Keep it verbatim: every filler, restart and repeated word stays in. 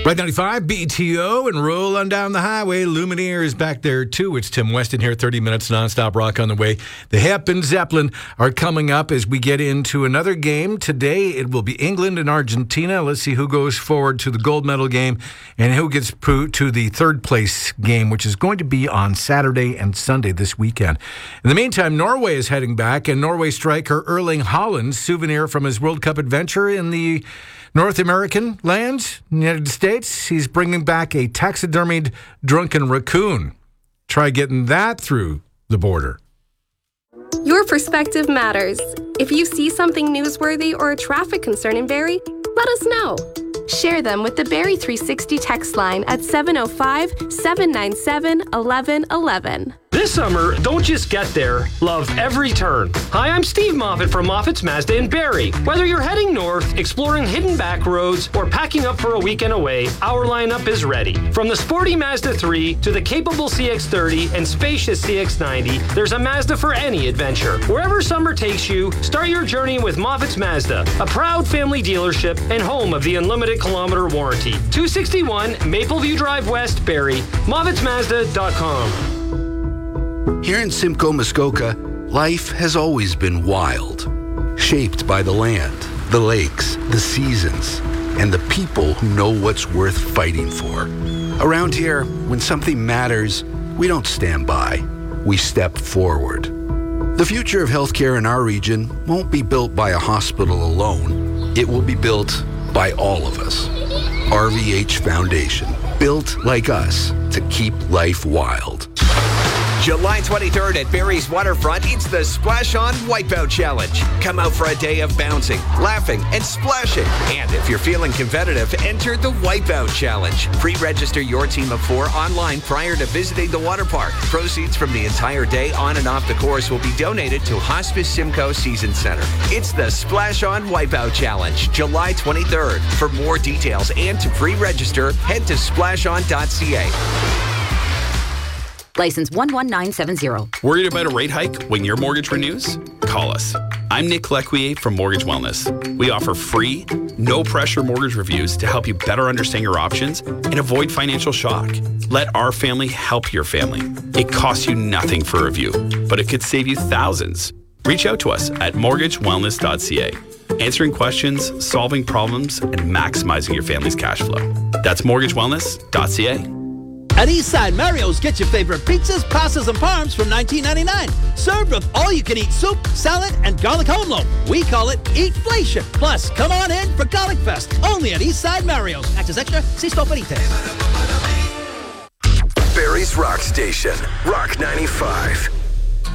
Right ninety-five, B T O, and roll on down the highway. Lumineer is back there, too. It's Tim Weston here, thirty minutes nonstop rock on the way. The Hep and Zeppelin are coming up as we get into another game. Today, it will be England and Argentina. Let's see who goes forward to the gold medal game and who gets to the third place game, which is going to be on Saturday and Sunday this weekend. In the meantime, Norway is heading back, and Norway striker Erling Haaland, souvenir from his World Cup adventure in the North American lands, United States, he's bringing back a taxidermied drunken raccoon. Try getting that through the border. Your perspective matters. If you see something newsworthy or a traffic concern in Barrie, let us know. Share them with the Barrie three sixty text line at seven oh five, seven nine seven, one one one one. This summer, don't just get there, love every turn. Hi, I'm Steve Moffat from Moffat's Mazda in Barrie. Whether you're heading north, exploring hidden back roads, or packing up for a weekend away, our lineup is ready. From the sporty Mazda three to the capable C X thirty and spacious C X ninety, there's a Mazda for any adventure. Wherever summer takes you, start your journey with Moffat's Mazda, a proud family dealership and home of the unlimited kilometer warranty. two sixty-one Mapleview Drive West, Barrie, Moffats Mazda dot com. Here in Simcoe, Muskoka, life has always been wild, shaped by the land, the lakes, the seasons, and the people who know what's worth fighting for. Around here, when something matters, we don't stand by, we step forward. The future of healthcare in our region won't be built by a hospital alone. It will be built by all of us. R V H Foundation, built like us to keep life wild. July twenty-third at Barrie's Waterfront, it's the Splash On Wipeout Challenge. Come out for a day of bouncing, laughing, and splashing. And if you're feeling competitive, enter the Wipeout Challenge. Pre-register your team of four online prior to visiting the water park. Proceeds from the entire day on and off the course will be donated to Hospice Simcoe Season Center. It's the Splash On Wipeout Challenge, July twenty-third. For more details and to pre-register, head to splash on dot c a. License one one nine seven zero. Worried about a rate hike when your mortgage renews? Call us. I'm Nick Lequier from Mortgage Wellness. We offer free, no-pressure mortgage reviews to help you better understand your options and avoid financial shock. Let our family help your family. It costs you nothing for a review, but it could save you thousands. Reach out to us at mortgage wellness dot c a. Answering questions, solving problems, and maximizing your family's cash flow. That's mortgage wellness dot c a. At Eastside Mario's, get your favorite pizzas, pastas, and parms from nineteen ninety-nine. Served with all-you-can-eat soup, salad, and garlic home loaf. We call it Eatflation. Plus, come on in for Garlic Fest. Only at Eastside Mario's. Access extra. See store for details. Barrie's Rock Station. Rock ninety-five.